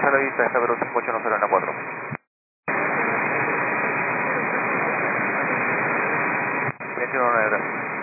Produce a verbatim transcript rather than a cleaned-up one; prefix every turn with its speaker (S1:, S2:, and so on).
S1: a la vista, esta Perú cinco ocho uno cero en la cuatro. veintiuno nueve, gracias.